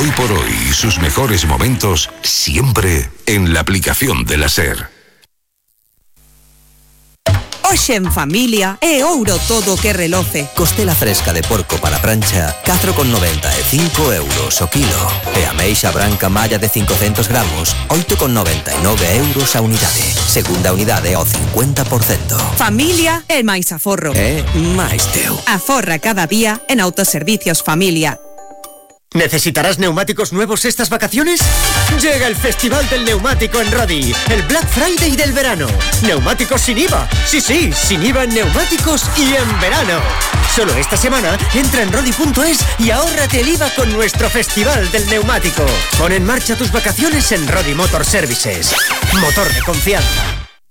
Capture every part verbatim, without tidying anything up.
Hoy por hoy, sus mejores momentos siempre en la aplicación de la SER. Hoxe en familia é ouro todo que reloce. Costela fresca de porco para prancha, catro con noventa e cinco euros o kilo. E ameixa branca malla de cincocentos gramos, oito con noventa e nove euros a unidade. Segunda unidade ao cincuenta por cento. Familia é máis aforro. É máis teu. Aforra cada día en Autoservicios Familia. ¿Necesitarás neumáticos nuevos estas vacaciones? Llega el Festival del Neumático en Rodi, el Black Friday del verano. Neumáticos sin I V A. Sí, sí, sin I V A en neumáticos y en verano. Solo esta semana entra en rodi punto es y ahórrate el I V A con nuestro Festival del Neumático. Pon en marcha tus vacaciones en Rodi Motor Services. Motor de confianza.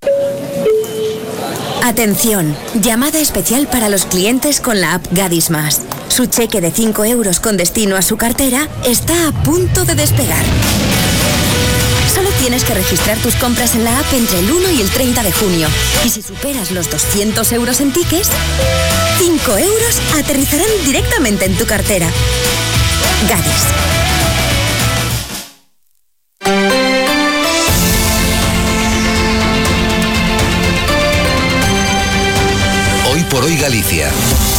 Atención, llamada especial para los clientes con la app Gadis Más. Su cheque de cinco euros con destino a su cartera está a punto de despegar. Solo tienes que registrar tus compras en la app entre el uno y el treinta de junio. Y si superas los doscientos euros en tickets, cinco euros aterrizarán directamente en tu cartera. Gadis. Hoy por hoy Galicia.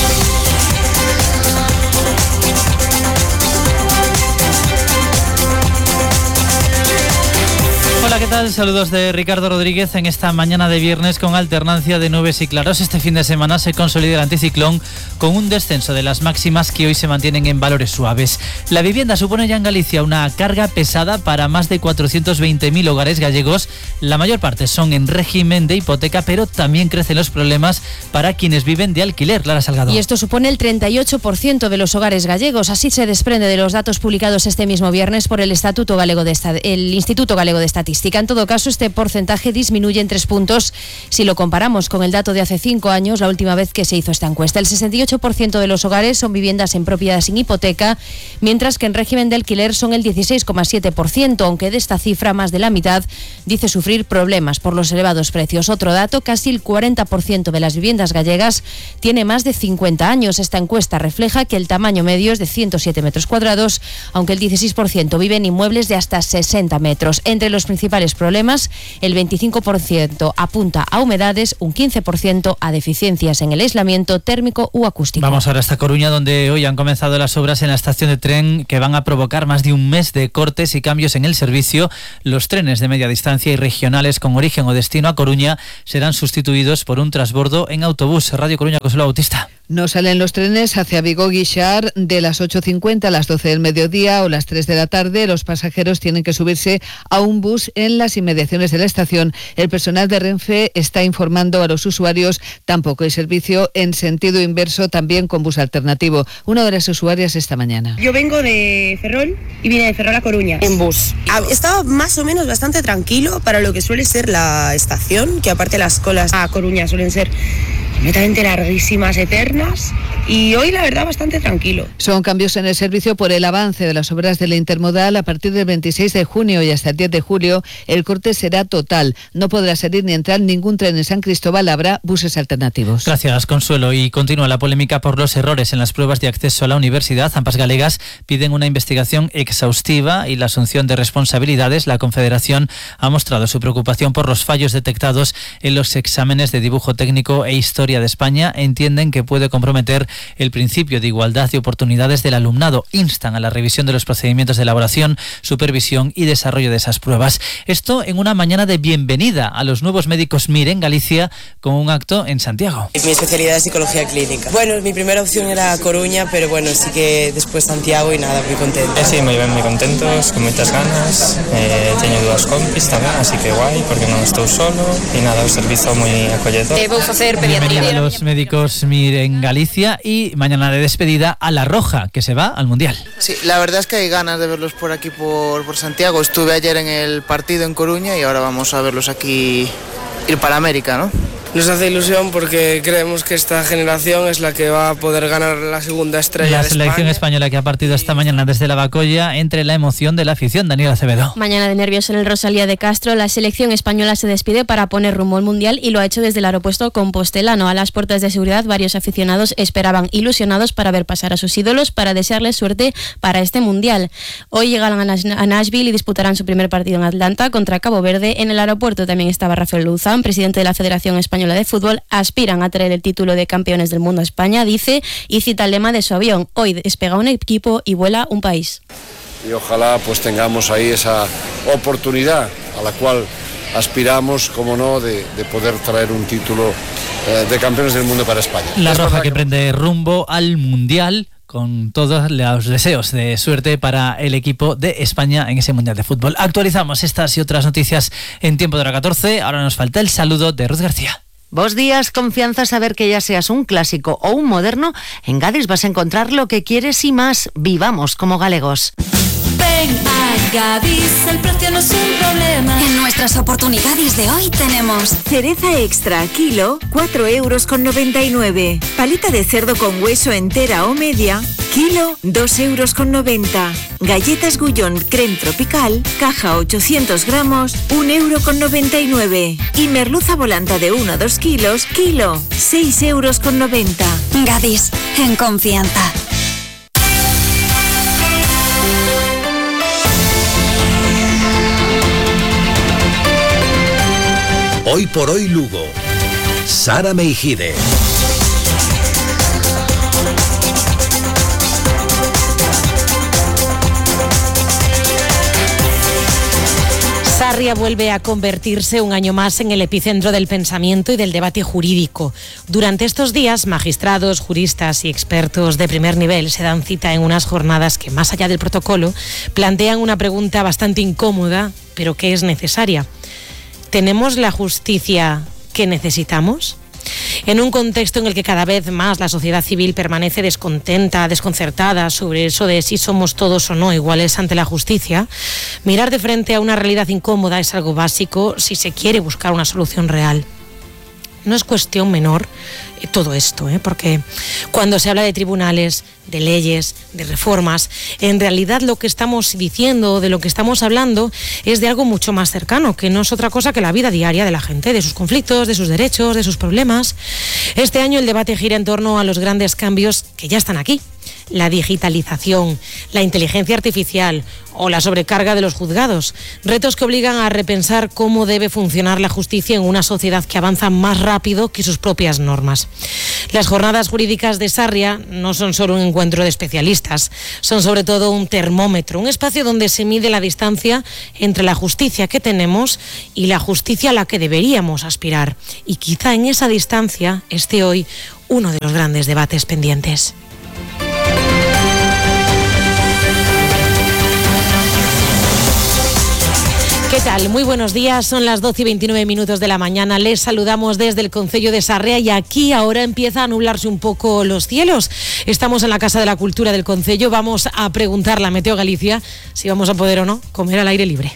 Hola, ¿qué tal? Saludos de Ricardo Rodríguez en esta mañana de viernes con alternancia de nubes y claros. Este fin de semana se consolida el anticiclón con un descenso de las máximas que hoy se mantienen en valores suaves. La vivienda supone ya en Galicia una carga pesada para más de cuatrocientos veinte mil hogares gallegos. La mayor parte son en régimen de hipoteca, pero también crecen los problemas para quienes viven de alquiler. Lara Salgado. Y esto supone el treinta y ocho por ciento de los hogares gallegos. Así se desprende de los datos publicados este mismo viernes por el Estatuto Galego de Esta- el Instituto Galego de Estadística. En todo caso, este porcentaje disminuye en tres puntos si lo comparamos con el dato de hace cinco años, la última vez que se hizo esta encuesta. El sesenta y ocho por ciento de los hogares son viviendas en propiedad sin hipoteca, mientras que en régimen de alquiler son el dieciséis coma siete por ciento, aunque de esta cifra más de la mitad dice sufrir problemas por los elevados precios. Otro dato, casi el cuarenta por ciento de las viviendas gallegas tiene más de cincuenta años. Esta encuesta refleja que el tamaño medio es de ciento siete metros cuadrados, aunque el dieciséis por ciento vive en inmuebles de hasta sesenta metros. Entre los principales problemas, el veinticinco por ciento apunta a humedades, un quince por ciento a deficiencias en el aislamiento térmico u acústico. Vamos ahora hasta Coruña, donde hoy han comenzado las obras en la estación de tren que van a provocar más de un mes de cortes y cambios en el servicio. Los trenes de media distancia y regionales con origen o destino a Coruña serán sustituidos por un transbordo en autobús. Radio Coruña, Consuelo Bautista. No salen los trenes hacia Vigo-Guixar de las ocho cincuenta a las doce del mediodía o las tres de la tarde. Los pasajeros tienen que subirse a un bus en las inmediaciones de la estación. El personal de Renfe está informando a los usuarios. Tampoco hay servicio en sentido inverso, también con bus alternativo. Una de las usuarias esta mañana. Yo vengo de Ferrol y vine de Ferrol a Coruña en bus. Estaba más o menos bastante tranquilo para lo que suele ser la estación, que aparte las colas a Coruña suelen ser completamente larguísimas, eternas, y hoy la verdad bastante tranquilo. Son cambios en el servicio por el avance de las obras de la intermodal. A partir del veintiséis de junio y hasta el diez de julio el corte será total. No podrá salir ni entrar ningún tren en San Cristóbal. Habrá buses alternativos. Gracias, Consuelo. Y continúa la polémica por los errores en las pruebas de acceso a la universidad. Ambas galegas piden una investigación exhaustiva y la asunción de responsabilidades. La Confederación ha mostrado su preocupación por los fallos detectados en los exámenes de dibujo técnico e historia de España. Entienden que puede comprometer el principio de igualdad de oportunidades del alumnado. Instan a la revisión de los procedimientos de elaboración, supervisión y desarrollo de esas pruebas. Esto en una mañana de bienvenida a los nuevos médicos M I R en Galicia con un acto en Santiago. Mi especialidad es psicología clínica. Bueno, mi primera opción era Coruña, pero bueno, sí que después Santiago y nada, muy contenta. Eh, sí, moi ben, moi contentos, con moitas ganas. Eh, teño dúas compis tamén, así que guai, porque non estou solo e nada, o servizo moi acolledor. Eh, vou facer pediatría. A los médicos M I R en Galicia y mañana de despedida a La Roja, que se va al Mundial. Sí, la verdad es que hay ganas de verlos por aquí, por, por Santiago. Estuve ayer en el partido en Coruña y ahora vamos a verlos aquí, ir para América, ¿no? Nos hace ilusión porque creemos que esta generación es la que va a poder ganar la segunda estrella La de selección España. española que ha partido esta mañana desde la Bacolla entre la emoción de la afición. Daniel Acevedo. Mañana de nervios en el Rosalía de Castro, la selección española se despide para poner rumbo al Mundial y lo ha hecho desde el aeropuerto compostelano. A las puertas de seguridad, varios aficionados esperaban ilusionados para ver pasar a sus ídolos, para desearles suerte para este Mundial. Hoy llegan a Nashville y disputarán su primer partido en Atlanta contra Cabo Verde. En el aeropuerto también estaba Rafael Luzán, presidente de la Federación Española de Fútbol. Aspiran a traer el título de campeones del mundo a España, dice, y cita el lema de su avión: hoy despega un equipo y vuela un país. Y ojalá pues tengamos ahí esa oportunidad a la cual aspiramos, como no, de, de poder traer un título eh, de campeones del mundo para España. La es roja que que... prende rumbo al Mundial, con todos los deseos de suerte para el equipo de España en ese Mundial de Fútbol. Actualizamos estas y otras noticias en tiempo de hora catorce. Ahora nos falta el saludo de Ruth García. Vos días, confianza, saber que ya seas un clásico o un moderno, en Gadis vas a encontrar lo que quieres y más. Vivamos como galegos. Ven a Gadis, el precio no es un problema. En nuestras oportunidades de hoy tenemos cereza extra, kilo, cuatro euros con noventa y nueve. Paleta de cerdo con hueso entera o media, kilo, dos euros con noventa. Galletas Gullón creme tropical, caja ochocientos gramos, un euro con noventa y nueve. Y merluza volanta de uno a dos kilos, kilo, seis euros con noventa. Gadis, en confianza. Hoy por hoy Lugo. Sara Meijide. Sarria vuelve a convertirse un año más en el epicentro del pensamiento y del debate jurídico. Durante estos días, magistrados, juristas y expertos de primer nivel se dan cita en unas jornadas que, más allá del protocolo, plantean una pregunta bastante incómoda, pero que es necesaria. ¿Tenemos la justicia que necesitamos? En un contexto en el que cada vez más la sociedad civil permanece descontenta, desconcertada sobre eso de si somos todos o no iguales ante la justicia, mirar de frente a una realidad incómoda es algo básico si se quiere buscar una solución real. No es cuestión menor eh, todo esto, ¿eh? porque cuando se habla de tribunales, de leyes, de reformas, en realidad lo que estamos diciendo, de lo que estamos hablando, es de algo mucho más cercano, que no es otra cosa que la vida diaria de la gente, de sus conflictos, de sus derechos, de sus problemas. Este año el debate gira en torno a los grandes cambios que ya están aquí. La digitalización, la inteligencia artificial o la sobrecarga de los juzgados. Retos que obligan a repensar cómo debe funcionar la justicia en una sociedad que avanza más rápido que sus propias normas. Las jornadas jurídicas de Sarria no son solo un encuentro de especialistas, son sobre todo un termómetro, un espacio donde se mide la distancia entre la justicia que tenemos y la justicia a la que deberíamos aspirar. Y quizá en esa distancia esté hoy uno de los grandes debates pendientes. ¿Qué tal? Muy buenos días, son las doce y veintinueve minutos de la mañana. Les saludamos desde el concello de Sarria y aquí ahora empieza a nublarse un poco los cielos. Estamos en la Casa de la Cultura del concello, vamos a preguntarle a Meteo Galicia si vamos a poder o no comer al aire libre.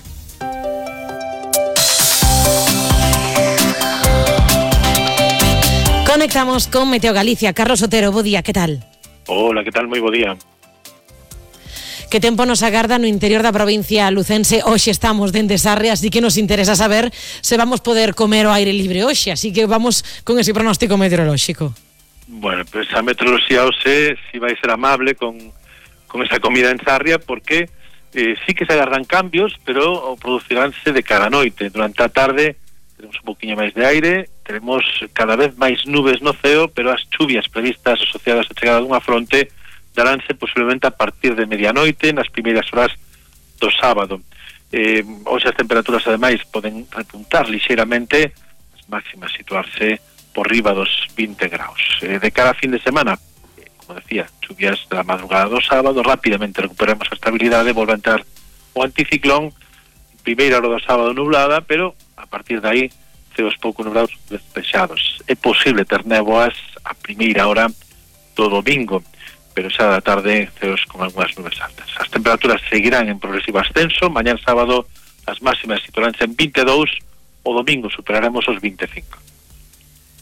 Conectamos con Meteo Galicia. Carlos Otero, bo día, ¿qué tal? Hola, ¿qué tal? Moi bo día. Que tempo nos agarda no interior da provincia lucense? Hoxe estamos dende Sarria, así que nos interesa saber se vamos poder comer ao aire libre hoxe, así que vamos con ese pronóstico meteorolóxico. Bueno, pues a meteoroloxía hoxe si vai ser amable con, con esa comida en Sarria, porque eh, sí que se agardan cambios, pero produciránse de cara a noite. Durante a tarde teremos un poquinho máis de aire, teremos cada vez máis nubes no ceo, pero as chuvias previstas asociadas á chegada dunha fronte daránse posiblemente a partir de medianoite nas primeiras horas do sábado. Eh, hoxe as temperaturas ademais poden repuntar lixeiramente, as máximas situarse por riba dos vinte graus. Eh, de cara a fin de semana, eh, como decía, chuvias da madrugada do sábado, rápidamente recuperamos a estabilidade, volve a entrar o anticiclón, primeira hora do sábado nublada, pero a partir de aí ceos pouco nublados despexados. É posible ter néboas a primeira hora do domingo, pero xa da tarde ceos con algunhas nubes altas. As temperaturas seguirán en progresivo ascenso, mañán sábado as máximas situaránse en vinte e dous, o domingo superaremos os vinte e cinco.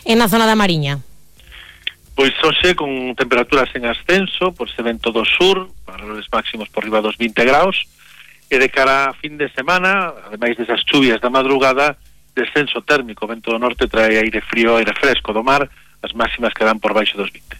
en la zona da Mariña? Pois hoxe con temperaturas en ascenso, por ese vento do sur, valores máximos por riba dos vinte graus, e de cara a fin de semana, ademais desas chuvias da madrugada, descenso térmico, vento do norte trae aire frío, aire fresco do mar, as máximas quedan por baixo dos vinte.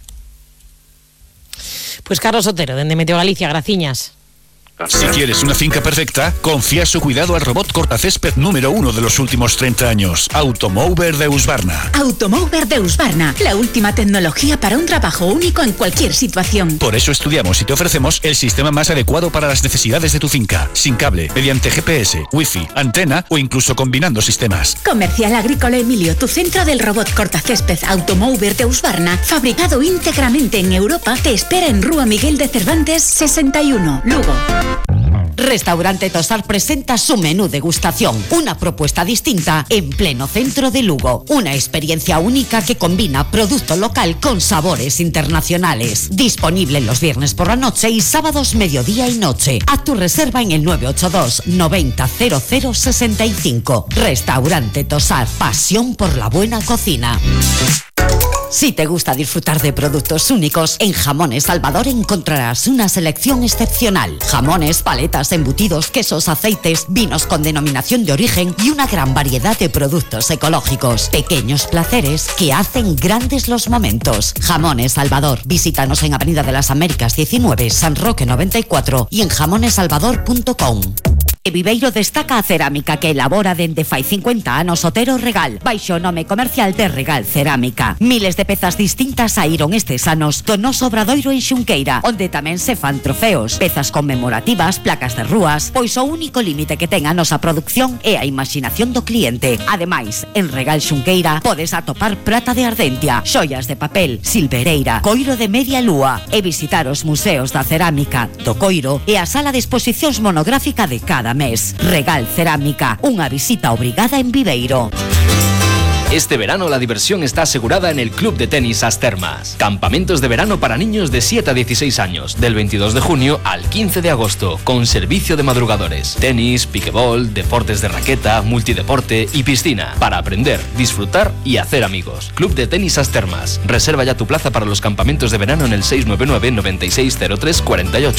Pues Carlos Otero, dende Meteo Galicia, graciñas. Si quieres una finca perfecta, confía su cuidado al robot cortacésped número uno de los últimos treinta años, Automower de Husqvarna. Automower de Husqvarna, la última tecnología para un trabajo único en cualquier situación. Por eso estudiamos y te ofrecemos el sistema más adecuado para las necesidades de tu finca, sin cable, mediante G P S, Wi-Fi, antena o incluso combinando sistemas. Comercial Agrícola Emilio, tu centro del robot cortacésped Automower de Husqvarna, fabricado íntegramente en Europa, te espera en Rúa Miguel de Cervantes sesenta y uno, Lugo. Restaurante Tosar presenta su menú degustación, una propuesta distinta en pleno centro de Lugo. Una experiencia única que combina producto local con sabores internacionales. Disponible los viernes por la noche y sábados mediodía y noche. Haz tu reserva en el nueve ocho dos noventa cero cero sesenta y cinco. Restaurante Tosar, pasión por la buena cocina. Si te gusta disfrutar de productos únicos, en Jamones Salvador encontrarás una selección excepcional. Jamones, paletas, embutidos, quesos, aceites, vinos con denominación de origen y una gran variedad de productos ecológicos. Pequeños placeres que hacen grandes los momentos. Jamones Salvador. Visítanos en Avenida de las Américas diecinueve, San Roque noventa y cuatro y en jamones salvador punto com. E Viveiro destaca a cerámica que elabora dende fai cincuenta anos Otero Regal, baixo nome comercial de Regal Cerámica. Miles de pezas distintas saíron estes anos do noso obradoiro en Xunqueira, onde tamén se fan trofeos, pezas conmemorativas, placas de rúas, pois o único límite que ten a nosa produción é a imaginación do cliente. Ademais, en Regal Xunqueira podes atopar prata de ardentia, xoias de papel, silvereira, coiro de media lúa e visitar os museos da cerámica, do coiro e a sala de exposicións monográfica de cada mes. Regal Cerámica, unha visita obrigada en Viveiro. Este verano la diversión está asegurada en el Club de Tenis As Termas. Campamentos de verano para niños de siete a dieciséis años, del veintidós de junio al quince de agosto, con servicio de madrugadores. Tenis, piquebol, deportes de raqueta, multideporte y piscina, para aprender, disfrutar y hacer amigos. Club de Tenis As Termas. Reserva ya tu plaza para los campamentos de verano en el seis nueve nueve, noventa y seis cero tres cuarenta y ocho.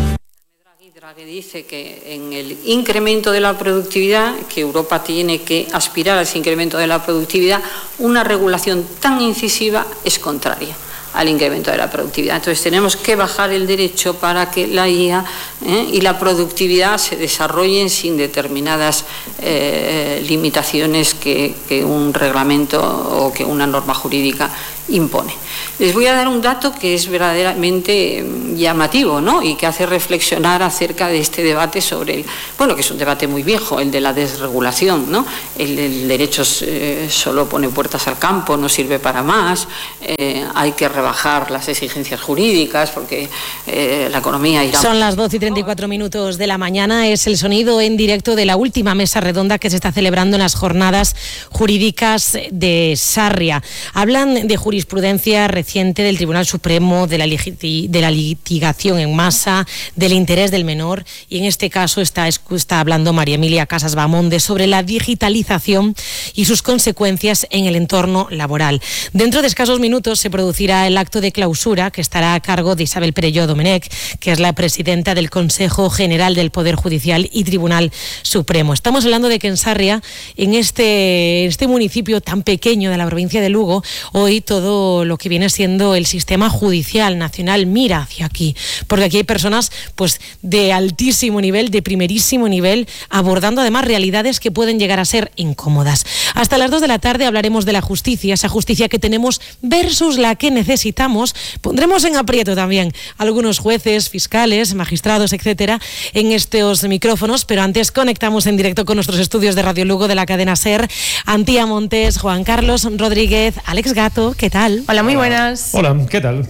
Que dice que en el incremento de la productividad, que Europa tiene que aspirar a ese incremento de la productividad, una regulación tan incisiva es contraria al incremento de la productividad. Entonces tenemos que bajar el derecho para que la I A ¿eh? y la productividad se desarrollen sin determinadas eh, limitaciones que, que un reglamento o que una norma jurídica impone. Les voy a dar un dato que es verdaderamente llamativo, ¿no? Y que hace reflexionar acerca de este debate sobre, el, bueno, que es un debate muy viejo, el de la desregulación, ¿no? El, el derecho eh, solo pone puertas al campo, no sirve para más, eh, hay que rebajar las exigencias jurídicas porque eh, la economía irá... Son las doce y treinta y cuatro minutos de la mañana, es el sonido en directo de la última mesa redonda que se está celebrando en las jornadas jurídicas de Sarria. Hablan de jurisprudencia reciente del Tribunal Supremo, de la, liti- de la litigación en masa, del interés del menor, y en este caso está, está hablando María Emilia Casas Bamonde sobre la digitalización y sus consecuencias en el entorno laboral. Dentro de escasos minutos se producirá el acto de clausura que estará a cargo de Isabel Perelló Domenech, que es la presidenta del Consejo General del Poder Judicial y Tribunal Supremo. Estamos hablando de que en Sarria, en este, este municipio tan pequeño de la provincia de Lugo, hoy todo lo que viene siendo el sistema judicial nacional mira hacia aquí, porque aquí hay personas pues de altísimo nivel, de primerísimo nivel, abordando además realidades que pueden llegar a ser incómodas. Hasta las dos de la tarde hablaremos de la justicia, esa justicia que tenemos versus la que necesitamos. Pondremos en aprieto también algunos jueces, fiscales, magistrados, etcétera, en estos micrófonos, pero antes conectamos en directo con nuestros estudios de Radio Lugo de la cadena SER. Antía Montes, Juan Carlos Rodríguez, Alex Gato, ¿qué tal? Hola, muy buenas. Hola, ¿qué tal?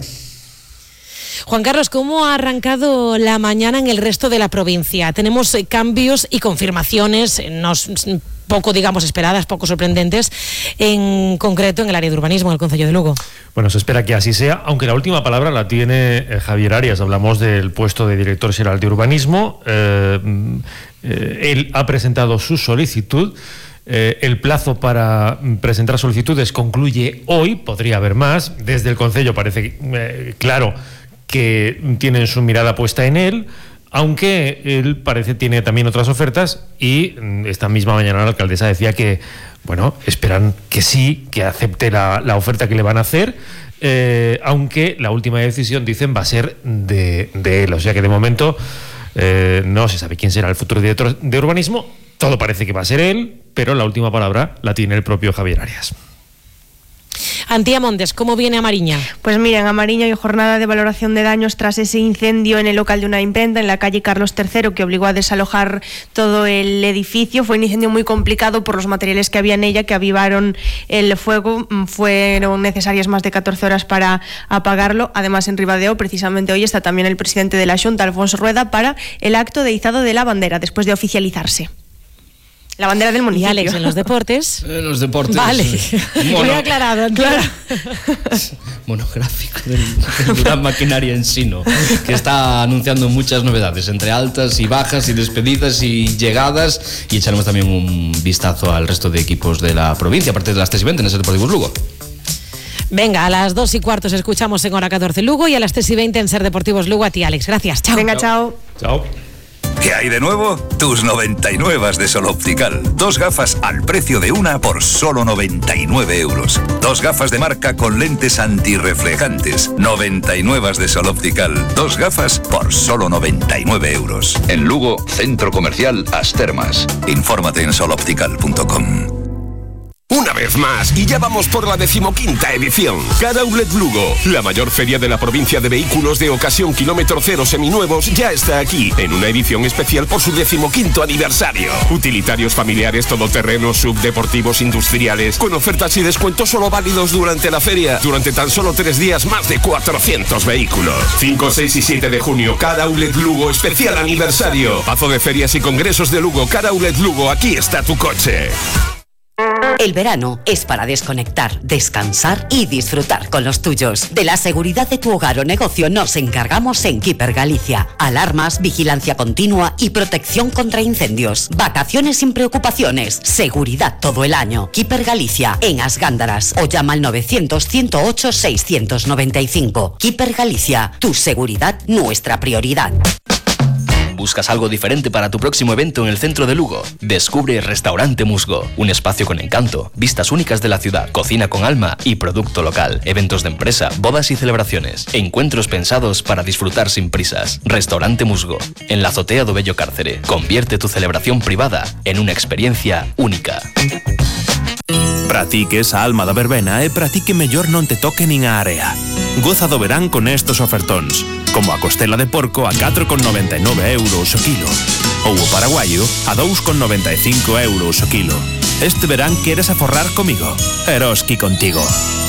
Juan Carlos, ¿cómo ha arrancado la mañana en el resto de la provincia? Tenemos eh, cambios y confirmaciones, eh, nos, poco, digamos, esperadas, poco sorprendentes, en concreto en el área de urbanismo del Concello de Lugo. Bueno, se espera que así sea, aunque la última palabra la tiene eh, Javier Arias. Hablamos del puesto de director general de urbanismo. Eh, eh, él ha presentado su solicitud Eh, el plazo para presentar solicitudes concluye hoy, podría haber más. Desde el Concello parece eh, claro que tienen su mirada puesta en él, aunque él parece tiene también otras ofertas, y esta misma mañana la alcaldesa decía que, bueno, esperan que sí, que acepte la, la oferta que le van a hacer, eh, aunque la última decisión, dicen, va a ser de, de él. O sea que de momento eh, no se sabe quién será el futuro director de urbanismo. Todo parece que va a ser él, pero la última palabra la tiene el propio Javier Arias. Antía Montes, ¿cómo viene a Mariña? Pues mira, en Amariña hay jornada de valoración de daños tras ese incendio en el local de una imprenta en la calle Carlos tercero que obligó a desalojar todo el edificio. Fue un incendio muy complicado por los materiales que había en ella que avivaron el fuego. Fueron necesarias más de catorce horas para apagarlo. Además, en Ribadeo, precisamente hoy, está también el presidente de la Xunta, Alfonso Rueda, para el acto de izado de la bandera después de oficializarse. La bandera del municipio. Y Alex, en los deportes. En los deportes. Vale. Mono... Muy aclarado. Claro. Monográfico del, del Durán Maquinaria Ensino, que está anunciando muchas novedades, entre altas y bajas y despedidas y llegadas. Y echaremos también un vistazo al resto de equipos de la provincia, a partir de las tres y veinte en ese Deportivo Lugo. Venga, a las dos y cuartos escuchamos en Hora catorce Lugo y a las tres y veinte en Ser Deportivos Lugo. A ti, Alex. Gracias. Chao. Venga, chao. Chao. ¿Qué hay de nuevo? Tus noventa y nueve de Sol Optical. Dos gafas al precio de una por solo noventa y nueve euros. Dos gafas de marca con lentes antirreflejantes. noventa y nueve de Sol Optical. Dos gafas por solo noventa y nueve euros. En Lugo, Centro Comercial Astermas. Infórmate en sol optical punto com. Una vez más, y ya vamos por la decimoquinta edición. Car Outlet Lugo, la mayor feria de la provincia de vehículos de ocasión kilómetro cero seminuevos, ya está aquí, en una edición especial por su decimoquinto aniversario. Utilitarios familiares, todoterrenos, subdeportivos, industriales, con ofertas y descuentos solo válidos durante la feria. Durante tan solo tres días, más de cuatrocientos vehículos. cinco, seis y siete de junio, Car Outlet Lugo, especial aniversario. Pazo de ferias y congresos de Lugo, Car Outlet Lugo, aquí está tu coche. El verano es para desconectar, descansar y disfrutar con los tuyos. De la seguridad de tu hogar o negocio nos encargamos en Keeper Galicia. Alarmas, vigilancia continua y protección contra incendios. Vacaciones sin preocupaciones. Seguridad todo el año. Keeper Galicia, en As Gándaras. O llama al novecientos, ciento ocho, seiscientos noventa y cinco. Keeper Galicia, tu seguridad, nuestra prioridad. ¿Buscas algo diferente para tu próximo evento en el centro de Lugo? Descubre Restaurante Musgo, un espacio con encanto, vistas únicas de la ciudad, cocina con alma y producto local, eventos de empresa, bodas y celebraciones, encuentros pensados para disfrutar sin prisas. Restaurante Musgo, en la azotea do Bello Cárcere. Convierte tu celebración privada en una experiencia única. Para ti que esa alma da verbena é para ti que mellor non te toque nin a area. Goza do verán con estos ofertóns, como a costela de porco a catro con noventa e nove euros o kilo, ou o paraguayo a dous con noventa e cinco euros o kilo. Este verán queres aforrar comigo? Eroski contigo.